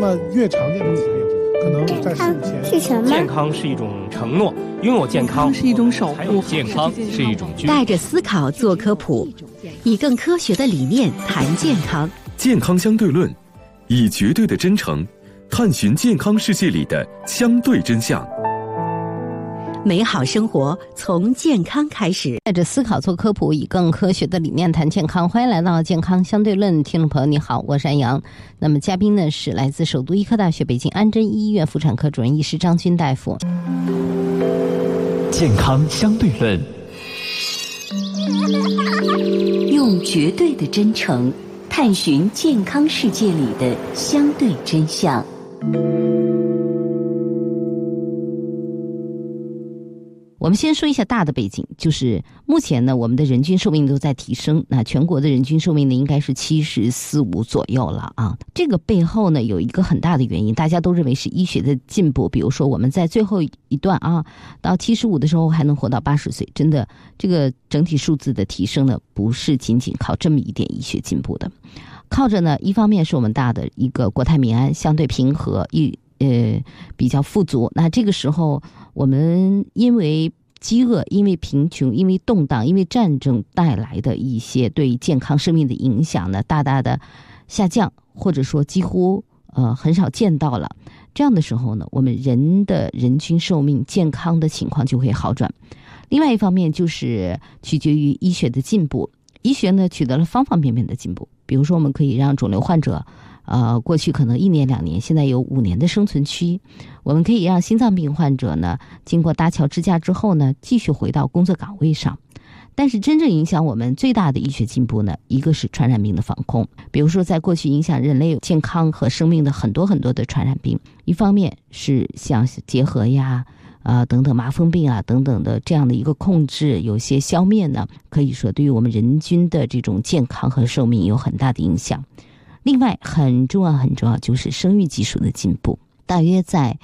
么越常见的疾病可能在15前是什么？ 健康是一种承诺，拥有健康是一种守护， 健康是一种带着思考做科普，以更科学的理念谈健康。 健康相对论，以绝对的真诚探寻健康世界里的相对真相。 美好生活从健康开始， 带着思考做科普，以更科学的理念谈健康。欢迎来到健康相对论，听众朋友你好，我是安阳。那么嘉宾呢是来自首都医科大学北京安贞医院妇产科主任医师张军大夫。 健康相对论， 用绝对的真诚探寻健康世界里的相对真相。 我们先说一下大的背景，就是目前呢，我们的人均寿命都在提升，那全国的人均寿命呢应该是74、75左右了啊。这个背后呢有一个很大的原因，大家都认为是医学的进步，比如说我们在最后一段啊，到75的时候还能活到80岁，真的这个整体数字的提升呢，不是仅仅靠这么一点医学进步的，靠着呢，一方面是我们大的一个国泰民安相对平和，比较富足。那这个时候我们因为饥饿，因为贫穷，因为动荡，因为战争带来的一些对健康生命的影响呢，大大的下降，或者说几乎很少见到了。这样的时候呢，我们人的人均寿命健康的情况就会好转。另外一方面就是取决于医学的进步，医学呢取得了方方面面的进步，比如说我们可以让肿瘤患者过去可能1年2年，现在有5年的生存期。我们可以让心脏病患者呢，经过搭桥支架之后呢，继续回到工作岗位上。但是真正影响我们最大的医学进步呢，一个是传染病的防控，比如说在过去影响人类健康和生命的很多的传染病，一方面是像结核呀等等麻风病啊等等的这样的一个控制，有些消灭呢，可以说对于我们人均的这种健康和寿命有很大的影响。另外很重要就是生育技术的进步。大约在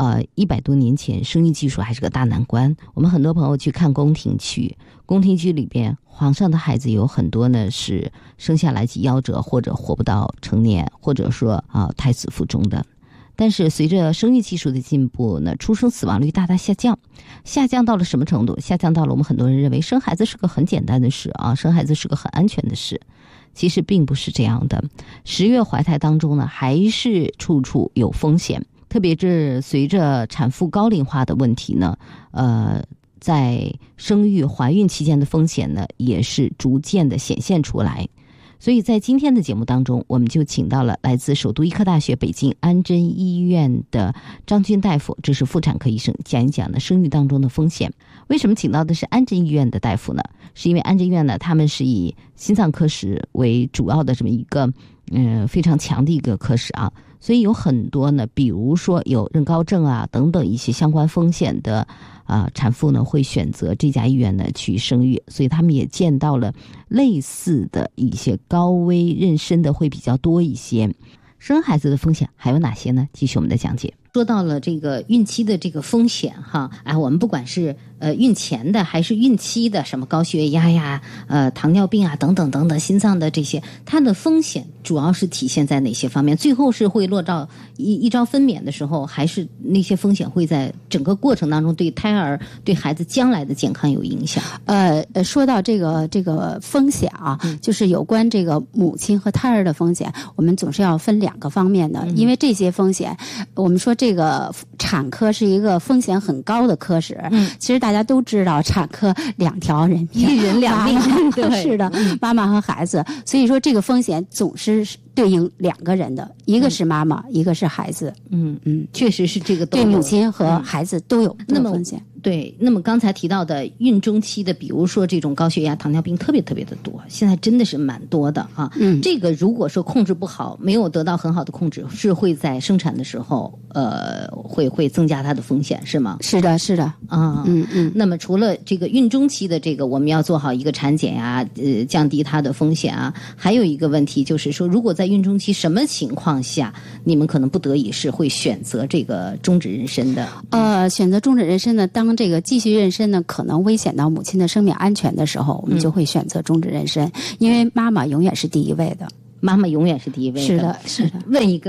100多年前，生育技术还是个大难关。我们很多朋友去看宫廷剧，宫廷剧里边皇上的孩子有很多呢是生下来即夭折，或者活不到成年，或者说胎死腹中的。但是随着生育技术的进步呢，出生死亡率大大下降到了什么程度？下降到了我们很多人认为生孩子是个很简单的事啊，生孩子是个很安全的事。其实并不是这样的，10月怀胎当中呢，还是处处有风险，特别是随着产妇高龄化的问题呢，在生育怀孕期间的风险呢，也是逐渐的显现出来。所以在今天的节目当中，我们就请到了来自首都医科大学北京安贞医院的张军大夫，这是妇产科医生，讲一讲呢生育当中的风险。为什么请到的是安贞医院的大夫呢？是因为安贞医院呢，他们是以心脏科室为主要的这么一个非常强的一个科室啊，所以有很多呢，比如说有妊高症啊等等一些相关风险的产妇呢，会选择这家医院呢去生育，所以他们也见到了类似的一些高危妊娠的会比较多一些。生孩子的风险还有哪些呢？继续我们的讲解。说到了这个孕期的这个风险哈，我们不管是孕前的还是孕期的，什么高血压呀、糖尿病啊等等等等，心脏的这些，它的风险主要是体现在哪些方面？最后是会落到一朝分娩的时候，还是那些风险会在整个过程当中对胎儿、对孩子将来的健康有影响？ 说到这个风险啊，就是有关这个母亲和胎儿的风险，我们总是要分2个方面的，因为这些风险，我们说这个产科是一个风险很高的科室。其实大家都知道，产科2条人命， 一人2命，对， 是的，妈妈和孩子，所以说这个风险总是对应2个人的，一个是妈妈，一个是孩子。 确实是这个对母亲和孩子都有风险。 对，那么刚才提到的孕中期的，比如说这种高血压、糖尿病特别的多，现在真的是蛮多的啊。这个如果说控制不好，没有得到很好的控制，是会在生产的时候会增加它的风险，是吗？ 是的啊。 那么除了这个孕中期的这个我们要做好一个产检呀，降低它的风险啊，还有一个问题就是说，如果在孕中期什么情况下你们可能不得已是会选择这个终止妊娠的？ 选择终止妊娠呢，当这个继续妊娠呢可能危险到母亲的生命安全的时候，我们就会选择终止妊娠，因为妈妈永远是第一位的。 妈妈永远是第一位的。 是的。 问一个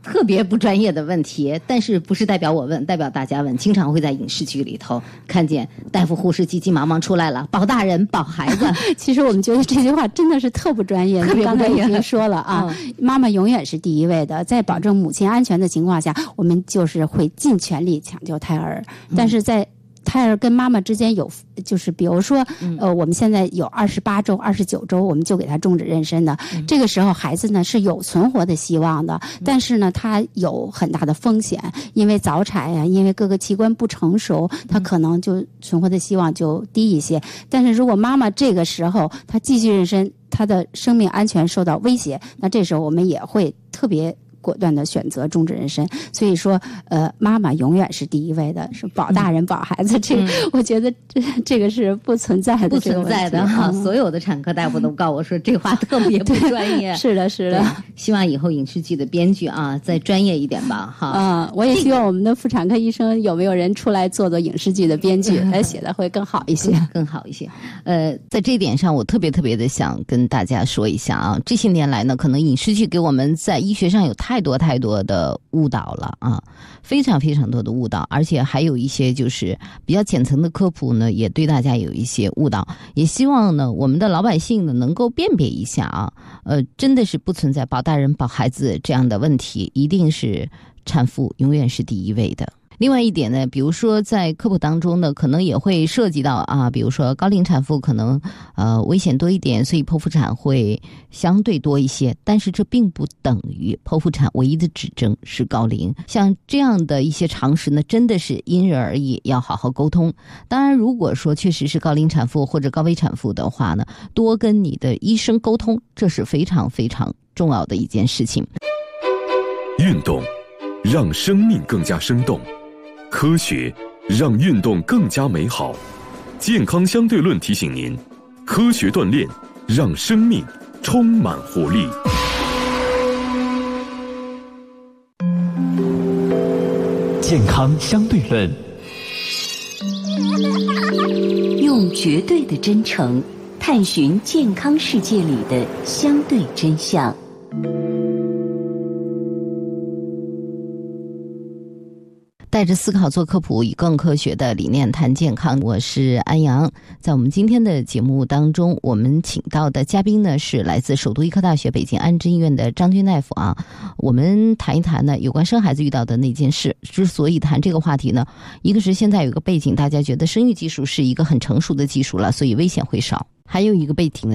特别不专业的问题，但是不是代表我问，代表大家问。经常会在影视剧里头看见大夫护士急急忙忙出来了，保大人保孩子。 其实我们觉得这句话真的是特不专业， 特别不专业。 刚才已经说了啊，妈妈永远是第一位的，在保证母亲安全的情况下，我们就是会尽全力抢救胎儿，但是在胎儿跟妈妈之间有，就是比如说，我们现在有28周、29周，我们就给他终止妊娠的。这个时候，孩子呢是有存活的希望的，但是呢，他有很大的风险，因为早产呀，因为各个器官不成熟，他可能就存活的希望就低一些。但是如果妈妈这个时候她继续妊娠，她的生命安全受到威胁，那这时候我们也会特别果断的选择终止妊娠。所以说妈妈永远是第一位的，是保大人保孩子，这个我觉得这个是不存在的， 不存在的哈。所有的产科大夫都告我说这话特别不专业。 是的是的， 希望以后影视剧的编剧啊再专业一点吧哈。 我也希望我们的妇产科医生有没有人出来做影视剧的编剧，写的会更好一些， 更好一些。在这一点上我特别的想跟大家说一下啊，这些年来呢，可能影视剧给我们在医学上有太多的误导了啊，非常多的误导，而且还有一些就是比较浅层的科普呢，也对大家有一些误导。也希望呢，我们的老百姓呢能够辨别一下啊，真的是不存在保大人保孩子这样的问题，一定是产妇永远是第一位的。另外一点呢，比如说在科普当中呢，可能也会涉及到啊，比如说高龄产妇可能危险多一点，所以剖腹产会相对多一些，但是这并不等于剖腹产唯一的指征是高龄。像这样的一些常识呢，真的是因人而异，要好好沟通。当然如果说确实是高龄产妇或者高危产妇的话呢，多跟你的医生沟通，这是非常重要的一件事情。 运动让生命更加生动，科学让运动更加美好。健康相对论提醒您，科学锻炼让生命充满活力。 健康相对论， 用绝对的真诚探寻健康世界里的相对真相。 带着思考做科普，以更科学的理念谈健康。我是安阳。在我们今天的节目当中，我们请到的嘉宾呢是来自首都医科大学北京安贞医院的张军大夫啊。我们谈一谈呢有关生孩子遇到的那件事。之所以谈这个话题呢，一个是现在有一个背景，大家觉得生育技术是一个很成熟的技术了，所以危险会少。还有一个背景呢，